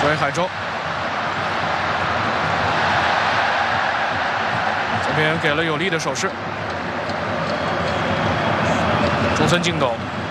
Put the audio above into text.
魏海洲这边给了有力的手势，中村敬斗。